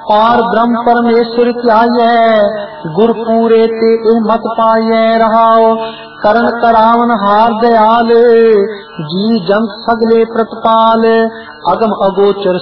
पार ब्रह्म परमेश्वर ध्याये, गुर पूरे ते एह मत पाये रहाओ। करण करावन हार दयाल, जी जम सगले प्रतिपाल, अगम अगोचर